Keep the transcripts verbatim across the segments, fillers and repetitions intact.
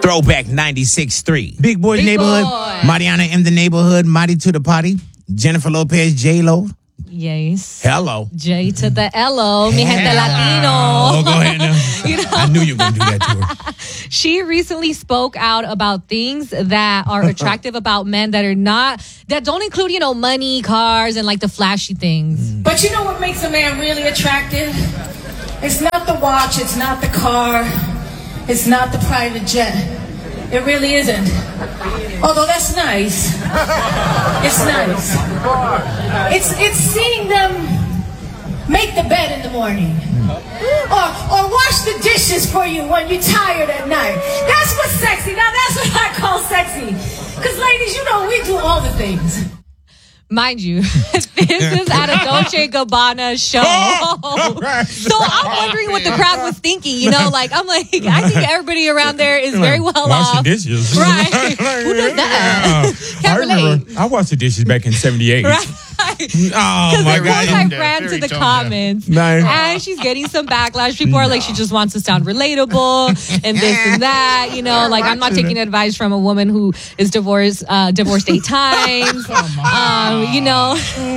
Throwback ninety-six point three. Big Boy's Big Neighborhood. Boy. Mariana in the Neighborhood. Marty to the Potty. Jennifer Lopez. J-Lo. Yes. Hello. J to the L O, mi gente latino. Oh, go ahead now. You know? I knew you were going to do that to her. She recently spoke out about things that are attractive about men that are not, that don't include, you know, money, cars, and like the flashy things. But you know what makes a man really attractive? It's not the watch, it's not the car, it's not the private jet. It really isn't. Although that's nice. It's nice. It's it's seeing them make the bed in the morning. Or or wash the dishes for you when you're tired at night. That's what's sexy. Now that's what I call sexy. Because ladies, you know, we do all the things. Mind you, this is at a Dolce and Gabbana show. So I'm wondering what the crowd was thinking. You know, like, I'm like, I think everybody around there is very well Washing off. dishes. Right. Who does that? Can't I remember, relate. I washed the dishes back in seventy-eight. Right. Oh, Because my of course I God. ran to the Very comments, Nice. and she's getting some backlash. People are like, she just wants to sound relatable and this and that. You know, like, I'm not taking advice from a woman who is divorced, uh, divorced eight times. Um, you know,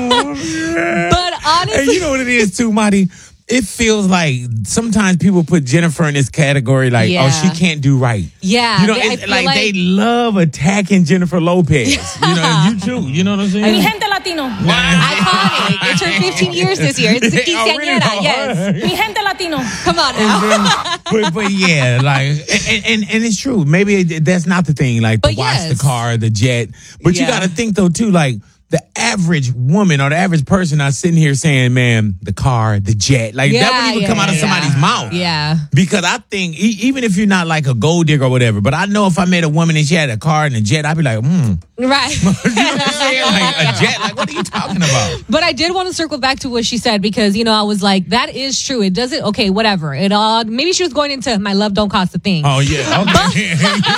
but honestly, And you know what it is too, Marty? It feels like sometimes people put Jennifer in this category like, Yeah. oh, she can't do right. yeah, You know, they- I it's feel like, like they love attacking Jennifer Lopez. You know, you too. You know what I'm saying? Mi gente latino. iconic. It turned fifteen years this year. It's the Oh, really? quinceañera. Yes, Mi gente latino. come on now. but, but yeah, like, and, and, and it's true. Maybe it, that's not the thing, like the But watch, yes. the car, the jet. But you Yeah. got to think though too, like the average woman or the average person not sitting here saying, "Man, the car, the jet," like that Yeah, wouldn't even yeah, come out of yeah. somebody's mouth. Yeah. Because I think e- even if you're not like a gold digger or whatever, but I know if I met a woman and she had a car and a jet, I'd be like, hmm. Right. You know what I'm saying? Like a jet. Like, what are you talking about? But I did want to circle back to what she said because, you know, I was like, that is true. It doesn't, okay, whatever. It all, maybe she was going into my love don't cost a thing. Oh yeah. Okay.